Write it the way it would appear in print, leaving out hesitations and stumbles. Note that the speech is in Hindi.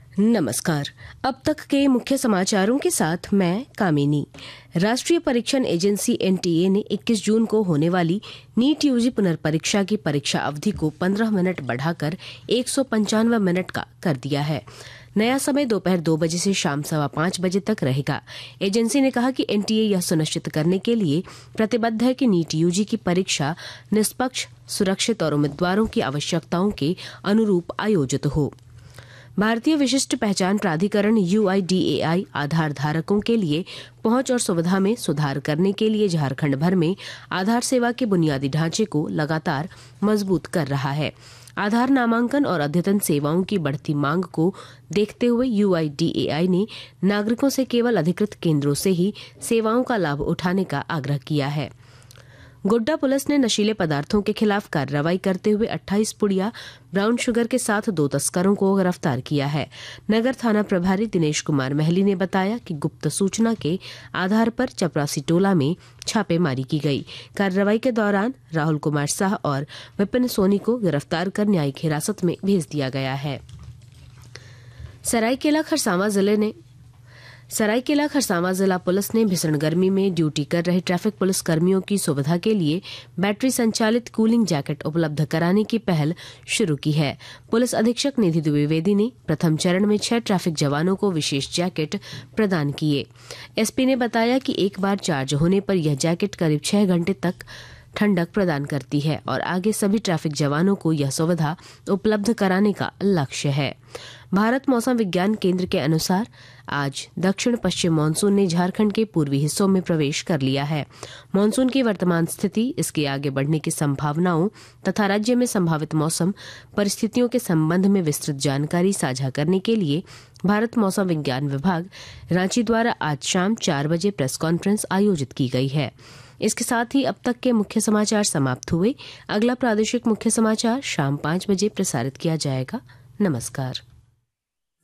नमस्कार। अब तक के मुख्य समाचारों के साथ मैं कामिनी। राष्ट्रीय परीक्षण एजेंसी एनटीए ने 21 जून को होने वाली नीट यूजी पुनर्परीक्षा की परीक्षा अवधि को 15 मिनट बढ़ाकर 195 मिनट का कर दिया है। नया समय दोपहर 2 बजे से शाम 5:15 बजे तक रहेगा। एजेंसी ने कहा कि एनटीए यह सुनिश्चित करने के लिए प्रतिबद्ध है कि नीट यूजी की परीक्षा निष्पक्ष, सुरक्षित और उम्मीदवारों की आवश्यकताओं के अनुरूप आयोजित हो। भारतीय विशिष्ट पहचान प्राधिकरण UIDAI आधार धारकों के लिए पहुंच और सुविधा में सुधार करने के लिए झारखंड भर में आधार सेवा के बुनियादी ढांचे को लगातार मजबूत कर रहा है। आधार नामांकन और अद्यतन सेवाओं की बढ़ती मांग को देखते हुए UIDAI ने नागरिकों से केवल अधिकृत केंद्रों से ही सेवाओं का लाभ उठाने का आग्रह किया है। गोड्डा पुलिस ने नशीले पदार्थों के खिलाफ कार्रवाई करते हुए 28 पुड़िया ब्राउन शुगर के साथ 2 तस्करों को गिरफ्तार किया है। नगर थाना प्रभारी दिनेश कुमार महली ने बताया कि गुप्त सूचना के आधार पर चपरासी टोला में छापेमारी की गई। कार्रवाई के दौरान राहुल कुमार शाह और विपिन सोनी को गिरफ्तार कर न्यायिक हिरासत में भेज दिया गया है। सरायकेला खरसावां जिला पुलिस ने भीषण गर्मी में ड्यूटी कर रहे ट्रैफिक पुलिस कर्मियों की सुविधा के लिए बैटरी संचालित कूलिंग जैकेट उपलब्ध कराने की पहल शुरू की है। पुलिस अधीक्षक निधि द्विवेदी ने प्रथम चरण में 6 ट्रैफिक जवानों को विशेष जैकेट प्रदान किए। एसपी ने बताया कि एक बार चार्ज होने पर यह जैकेट करीब 6 घंटे तक ठंडक प्रदान करती है और आगे सभी ट्रैफिक जवानों को यह सुविधा उपलब्ध कराने का लक्ष्य है। भारत मौसम विज्ञान केंद्र के अनुसार आज दक्षिण पश्चिम मानसून ने झारखंड के पूर्वी हिस्सों में प्रवेश कर लिया है। मानसून की वर्तमान स्थिति, इसके आगे बढ़ने की संभावनाओं तथा राज्य में संभावित मौसम परिस्थितियों के संबंध में विस्तृत जानकारी साझा करने के लिए भारत मौसम विज्ञान विभाग रांची द्वारा आज शाम 4 बजे प्रेस कॉन्फ्रेंस आयोजित की गई है। इसके साथ ही अब तक के मुख्य समाचार समाप्त हुए। अगला प्रादेशिक मुख्य समाचार शाम 5 बजे प्रसारित किया जाएगा। नमस्कार।